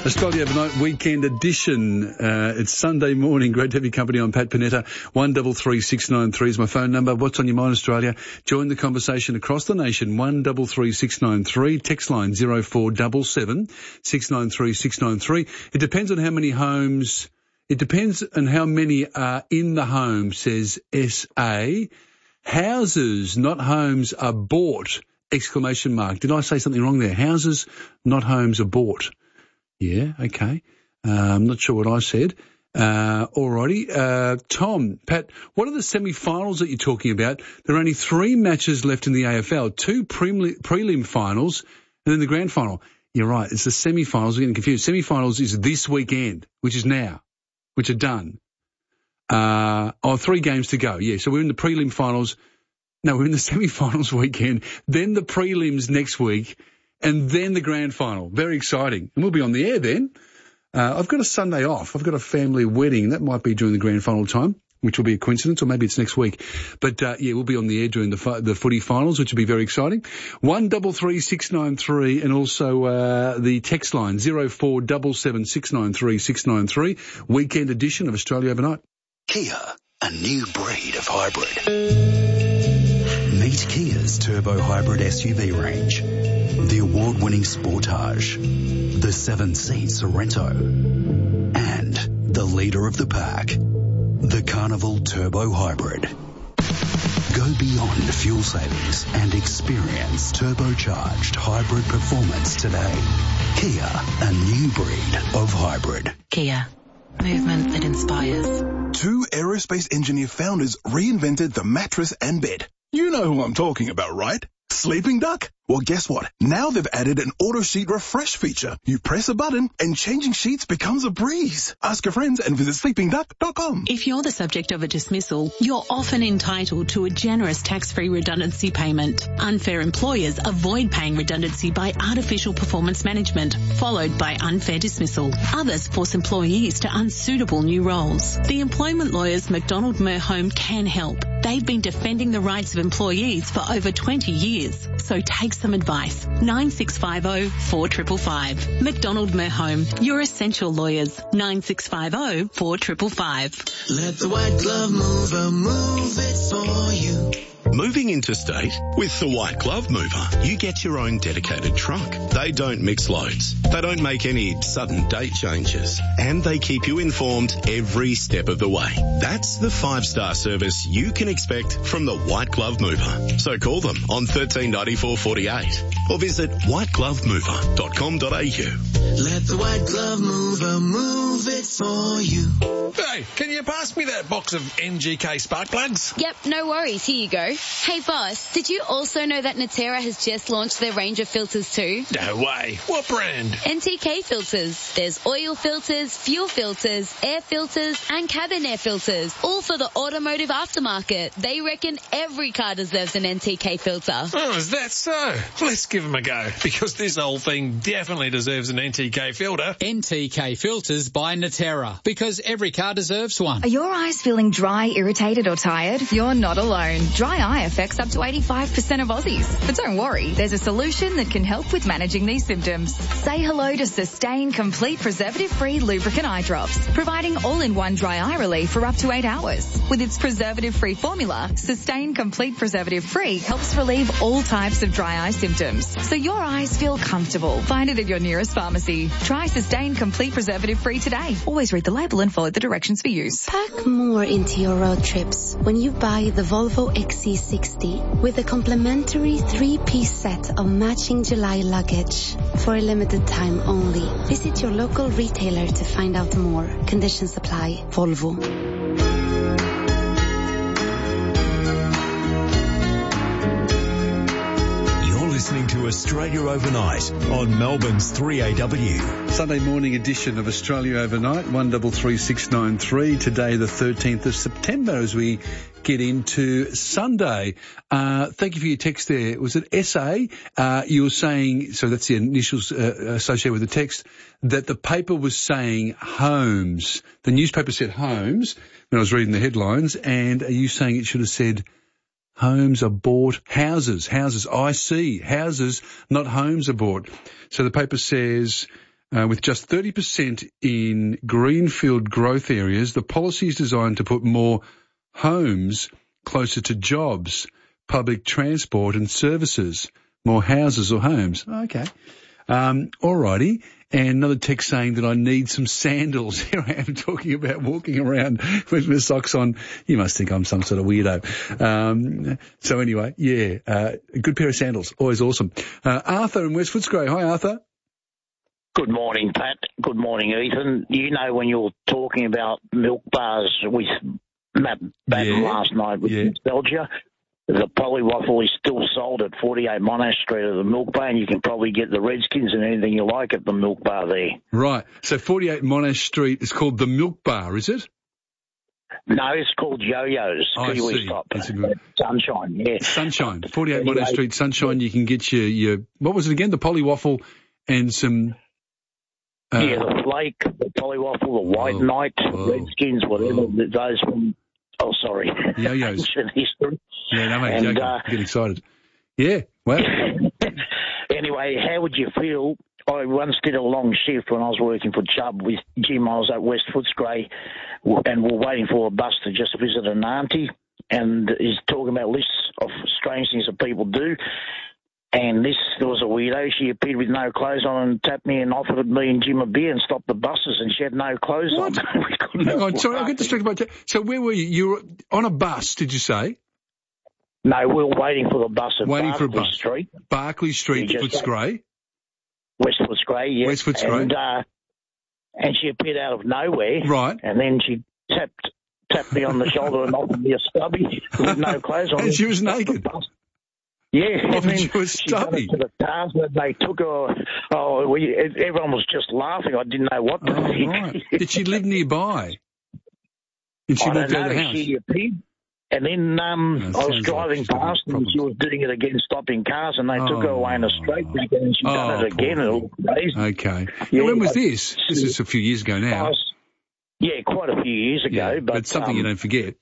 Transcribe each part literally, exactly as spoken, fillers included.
Australia Overnight Weekend Edition. Uh, it's Sunday morning. Great to have your company. I'm Pat Panetta. one three three six nine three is my phone number. What's on your mind, Australia? Join the conversation across the nation. one three three six nine three. Text line zero four seven seven six nine three six nine three. It depends on how many homes. It depends on how many are in the home, says S A. Houses, not homes, are bought. Exclamation mark. Did I say something wrong there? Houses, not homes, are bought. Yeah, okay. Uh, I'm not sure what I said. Uh, alrighty. Uh, Tom, Pat, what are the semi-finals that you're talking about? There are only three matches left in the A F L, two prelim, prelim finals and then the grand final. You're right. It's the semi-finals. We're getting confused. Semi-finals is this weekend, which is now, which are done. Uh, oh, three games to go. Yeah. So we're in the prelim finals. No, we're in the semi-finals weekend, then the prelims next week, and then the grand final. Very exciting. And we'll be on the air then. Uh, I've got a Sunday off. I've got a family wedding. That might be during the grand final time, which will be a coincidence, or maybe it's next week. But, uh, yeah, we'll be on the air during the fu- the footy finals, which will be very exciting. one three three six nine three and also uh, the text line, zero four seven seven six nine three six nine three. Weekend edition of Australia Overnight. Kia, a new breed of hybrid. Meet Kia's turbo hybrid S U V range, the award-winning Sportage, the seven-seat Sorento, and the leader of the pack, the Carnival Turbo Hybrid. Go beyond fuel savings and experience turbocharged hybrid performance today. Kia, a new breed of hybrid. Kia, movement that inspires. Two aerospace engineer founders reinvented the mattress and bed. You know who I'm talking about, right? Sleeping Duck? Well, guess what? Now they've added an auto sheet refresh feature. You press a button and changing sheets becomes a breeze. Ask your friends and visit sleeping duck dot com. If you're the subject of a dismissal, you're often entitled to a generous tax-free redundancy payment. Unfair employers avoid paying redundancy by artificial performance management, followed by unfair dismissal. Others force employees to unsuitable new roles. The employment lawyers McDonald Merhome can help. They've been defending the rights of employees for over twenty years. So take some advice. nine six five zero four five five five. McDonald Merhome, your essential lawyers. nine six five zero four five five five. Let the white glove mover move it for you. Moving interstate? With the White Glove Mover, you get your own dedicated truck. They don't mix loads. They don't make any sudden date changes. And they keep you informed every step of the way. That's the five-star service you can expect from the White Glove Mover. So call them on thirteen ninety-four forty-eight or visit white glove mover dot com dot a u. Let the white glove mover move it for you. Hey, can you pass me that box of N G K spark plugs? Yep, no worries. Here you go. Hey, boss, did you also know that Natera has just launched their range of filters too? No way. What brand? N T K filters. There's oil filters, fuel filters, air filters, and cabin air filters, all for the automotive aftermarket. They reckon every car deserves an N T K filter. Oh, is that so? Let's give them a go, because this whole thing definitely deserves an N T K filter. N T K filters by Natera, because every car deserves one. Are your eyes feeling dry, irritated or tired? You're not alone. Dry eye affects up to eighty-five percent of Aussies. But don't worry, there's a solution that can help with managing these symptoms. Say hello to Sustain Complete Preservative-Free Lubricant Eye Drops, providing all-in-one dry eye relief for up to eight hours. With its preservative-free formula, Sustain Complete Preservative-Free helps relieve all types of dry eye symptoms, so your eyes feel comfortable. Find it at your nearest pharmacy. Try Sustain Complete Preservative-Free today. Always read the label and follow the directions for use. Pack more into your road trips when you buy the Volvo X C sixty with a complimentary three-piece set of matching July luggage for a limited time only. Visit your local retailer to find out more. Conditions apply. Volvo. Listening to Australia Overnight on Melbourne's three A W. Sunday morning edition of Australia Overnight, one three three six nine three. Today, the thirteenth of September, as we get into Sunday. Uh, thank you for your text there. Was it S A? Uh, you were saying, so that's the initials uh, associated with the text, that the paper was saying homes. The newspaper said homes when I was reading the headlines, and are you saying it should have said homes are bought, houses, houses, I see, houses, not homes are bought. So the paper says, Uh, with just thirty percent in greenfield growth areas, the policy is designed to put more homes closer to jobs, public transport and services, more houses or homes. Okay. Um, alrighty. And another text saying that I need some sandals. Here I am talking about walking around with my socks on. You must think I'm some sort of weirdo. Um, so anyway, yeah, uh, a good pair of sandals. Always awesome. Uh, Arthur in West Footscray. Hi, Arthur. Good morning, Pat. Good morning, Ethan. You know, when you're talking about milk bars with Matt Batten Yeah. last night with Yeah. nostalgia, the Polywaffle is still sold at forty-eight Monash Street at the Milk Bar, and you can probably get the Redskins and anything you like at the Milk Bar there. Right. So forty-eight Monash Street is called the Milk Bar, is it? No, it's called Yo-Yo's. I Kiwi see. Stop. It's a good- Sunshine, yeah. Sunshine. forty-eight Anyway. Monash Street, Sunshine. You can get your, your, what was it again? The Polywaffle and some, uh, yeah, the Flake, the Polywaffle, the White Oh, Knight, oh, Redskins, whatever, oh. those from, oh, sorry. Yo-Yos. Ancient history. yeah, no, mate, And, joking. uh, Get excited. Yeah, well, Anyway, how would you feel? I once did a long shift when I was working for Chubb with Jim. I was at West Footscray, and we're waiting for a bus to just visit an auntie, and he's talking about lists of strange things that people do. And this, there was a weirdo. She appeared with no clothes on and tapped me and offered me and Jim a beer and stopped the buses, and she had no clothes What? on. We couldn't hang on, afford sorry, I nothing. get distracted by that. So where were you? You were on a bus, did you say? No, we were waiting for the bus at Waiting for a Barclay bus. Street, Barclay Street, You just- Footscray. West Footscray, yeah. West Footscray. And, uh, and she appeared out of nowhere. Right. And then she tapped tapped me on the shoulder and offered me a stubby with no clothes on. And she was naked. Yeah. Offered and then you a she got stubby. to the cars and they took her. Oh, we, everyone was just laughing. I didn't know what to Oh, think. right. Did she live nearby? Did she I walk don't out know. of the house? She appeared. And then um, No, it I was sounds like driving she's got past and problems. she was doing it again, stopping cars, and they took her Oh. away in a straight back and she Oh, done it again. poor And it looked crazy. Okay. Yeah, when was I- this? This is a few years ago I now. was- yeah, quite a few years ago. Yeah, but, but something um, you don't forget.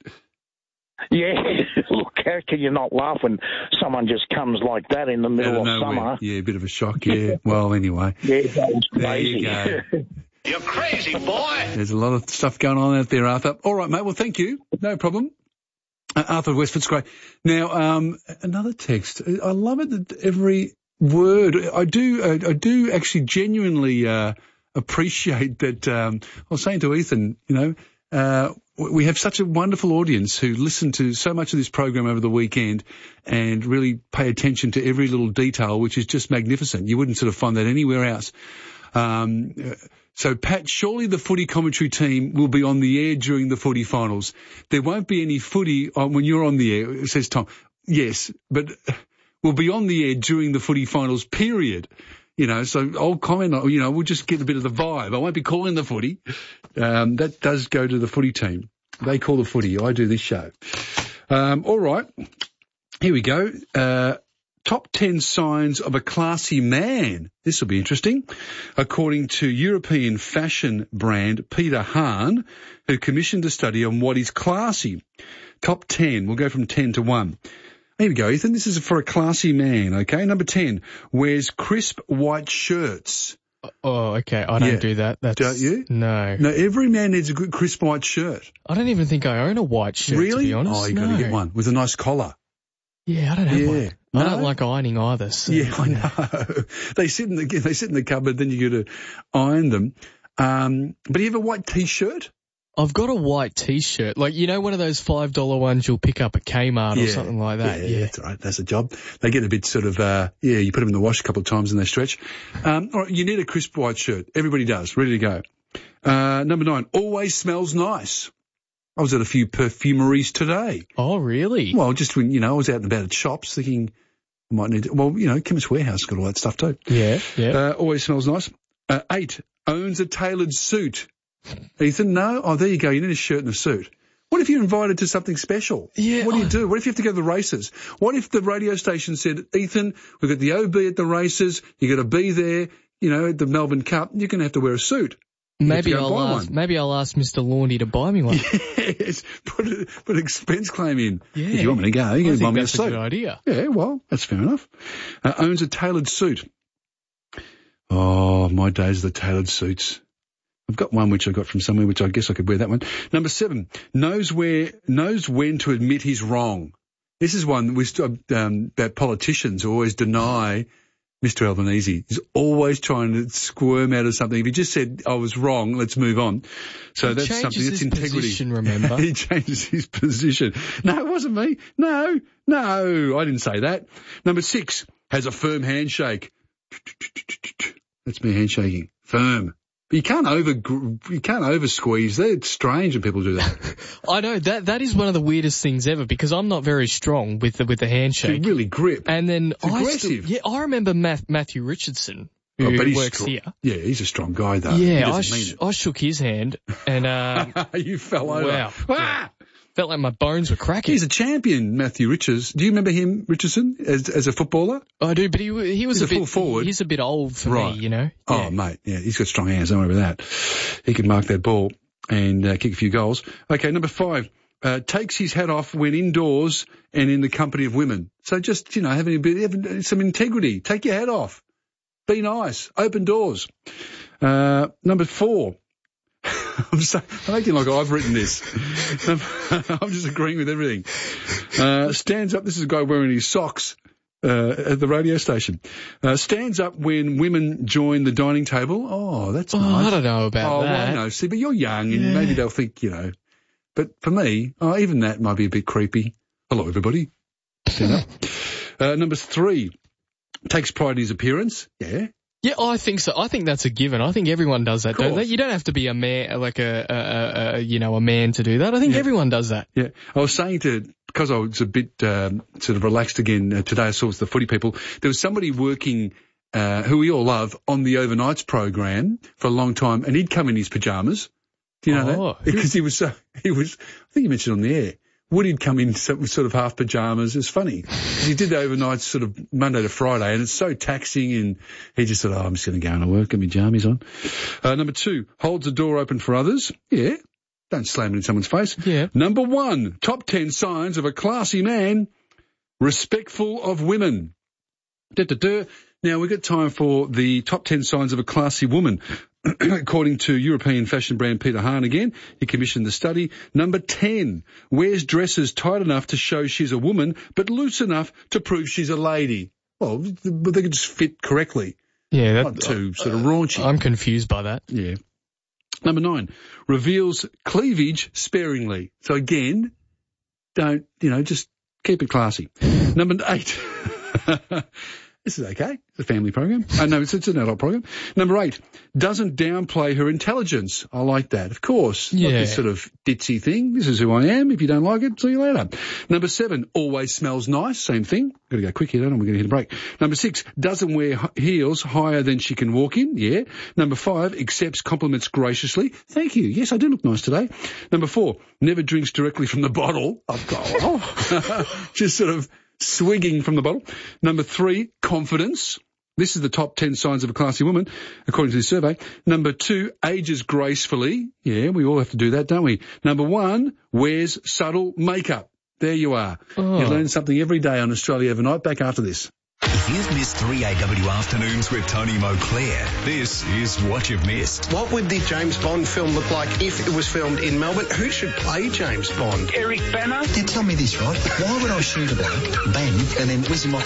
Yeah, look, how can you not laugh when someone just comes like that in the Out middle of of nowhere. summer? Yeah, a bit of a shock, yeah. Well, anyway. Yeah, that was There crazy. you go. You're crazy, boy. There's a lot of stuff going on out there, Arthur. All right, mate. Well, thank you. No problem. Uh, Arthur West Footscray. Now, um, another text. I love it that every word. I do. I, I do actually genuinely uh, appreciate that. Um, I was saying to Ethan, you know, uh, we have such a wonderful audience who listen to so much of this program over the weekend and really pay attention to every little detail, which is just magnificent. You wouldn't sort of find that anywhere else. Um, so, Pat, surely the footy commentary team will be on the air during the footy finals. There won't be any footy on when you're on the air, says Tom. Yes, but we'll be on the air during the footy finals, period. You know, so I'll comment on, you know, we'll just get a bit of the vibe. I won't be calling the footy. Um, that does go to the footy team. They call the footy. I do this show. Um, all right. Here we go. Uh, Top ten signs of a classy man. This will be interesting. According to European fashion brand Peter Hahn, who commissioned a study on what is classy. Top ten. We'll go from ten to one. Here we go, Ethan. This is for a classy man, okay? Number ten. Wears crisp white shirts. Oh, okay. I don't Yeah. do that. That's, Don't you? No. No, every man needs a good crisp white shirt. I don't even think I own a white shirt, Really? to be honest. Oh, you no. got to get one with a nice collar. Yeah, I don't have Yeah. one. No? I don't like ironing either. So. Yeah, I know. They sit in the they sit in the cupboard, then you got to iron them. Um, but do you have a white T-shirt? I've got a white T-shirt, like you know, one of those five dollar ones you'll pick up at Kmart or something like that. Yeah, Yeah, that's all right. That's a job. They get a bit sort of uh, yeah. You put them in the wash a couple of times and they stretch. Um, all right, you need a crisp white shirt. Everybody does. Ready to go. Uh, number nine. Always smells nice. I was at a few perfumeries today. Oh, really? Well, just when you know, I was out and about at shops thinking. I might need to, well, you know, Chemist Warehouse has got all that stuff too. Yeah, yeah. Uh, always smells nice. Uh, eight, owns a tailored suit. Ethan, no? Oh, there you go. You need a shirt and a suit. What if you're invited to something special? Yeah. What do you do? What if you have to go to the races? What if the radio station said, Ethan, we've got the O B at the races. You got to be there, you know, at the Melbourne Cup. You're going to have to wear a suit. You have to Maybe go I'll buy ask. one. Maybe I'll ask Mister Laundy to buy me one. Yes, put a, put an expense claim in. Yeah. If you want me to go, I you're going to buy think me a that's a suit. good idea. Yeah, well, that's fair enough. Uh, owns a tailored suit. Oh, my days of the tailored suits. I've got one which I got from somewhere, which I guess I could wear that one. Number seven, knows where, knows when to admit he's wrong. This is one we um, about politicians who always deny Mister Albanese. He's always trying to squirm out of something. If he just said, I was wrong, let's move on. So he that's something, that's integrity. Position, remember? He changes his position. No, it wasn't me. No, no, I didn't say that. Number six, has a firm handshake. That's me handshaking. Firm. But you can't over, you can't over squeeze. It's strange when people do that. I know that that is one of the weirdest things ever because I'm not very strong with the with the handshake. You really grip. And then it's I aggressive. Still, yeah, I remember Math, Matthew Richardson, who oh, but he's works strong. here. Yeah, he's a strong guy though. Yeah, I, sh- I shook his hand and uh, you fell over. Wow. Ah! Yeah. Felt like my bones were cracking. He's a champion, Matthew Richards. Do you remember him, Richardson, as as a footballer? I do, but he he was he's a, a bit full forward. He's a bit old for right. me, you know. Oh, yeah. mate, yeah, he's got strong hands. Don't worry about that. He can mark that ball and uh, kick a few goals. Okay, number five, uh, takes his hat off when indoors and in the company of women. So just you know, having a bit, having some integrity. Take your hat off. Be nice. Open doors. Uh, number four. I'm, so, I'm acting like I've written this. I'm just agreeing with everything. Uh, stands up. This is a guy wearing his socks uh, at the radio station. Uh, stands up when women join the dining table. Oh, that's oh, nice. I don't know about oh, that. Oh, I know. See, but you're young and yeah. maybe they'll think, you know. But for me, oh, even that might be a bit creepy. Hello, everybody. Stand up. Uh, number three, takes pride in his appearance. Yeah. Yeah, I think so. I think that's a given. I think everyone does that, don't they? You don't have to be a man, like a, a, a you know, a man to do that. I think yeah. everyone does that. Yeah. I was saying to, because I was a bit um, sort of relaxed again uh, today, I saw the footy people. There was somebody working, uh, who we all love, on the overnights program for a long time, and he'd come in his pajamas. Do you know oh, that? Because he was so, he was, I think you mentioned on the air. Woody'd come in sort of half pajamas. It was funny. He did the overnight sort of Monday to Friday, and it's so taxing, and he just thought, oh, I'm just going to go into work, get my jammies on. Uh, number two, holds the door open for others. Yeah. Don't slam it in someone's face. Yeah. Number one, top ten signs of a classy man, respectful of women. Da-da-da. Now, we've got time for the top ten signs of a classy woman. According to European fashion brand Peter Hahn again, he commissioned the study. Number ten, wears dresses tight enough to show she's a woman, but loose enough to prove she's a lady. Well, but they could just fit correctly. Yeah, that, not too sort of raunchy. I'm confused by that. Yeah. Number nine, reveals cleavage sparingly. So again, don't, you know, just keep it classy. Number eight. This is okay. It's a family program. Oh, no, it's, it's an adult program. Number eight, doesn't downplay her intelligence. I like that. Of course. Yeah. Not this sort of ditzy thing. This is who I am. If you don't like it, see you later. Number seven, always smells nice. Same thing. Got to go quick here, don't I? We're going to hit a break. Number six, doesn't wear heels higher than she can walk in. Yeah. Number five, accepts compliments graciously. Thank you. Yes, I do look nice today. Number four, never drinks directly from the bottle. I've got, oh. Just sort of swigging from the bottle. Number three, confidence. This is the top ten signs of a classy woman, according to this survey. Number two, ages gracefully. Yeah, we all have to do that, don't we? Number one, wears subtle makeup. There you are. Oh. You learn something every day on Australia Overnight. Back after this. If you've missed three A W Afternoons with Tony Moclair, this is what you've missed. What would the James Bond film look like if it was filmed in Melbourne? Who should play James Bond? Eric Banner? Now tell me this, right? Why would I shoot a bloke, bang, and then whiz him off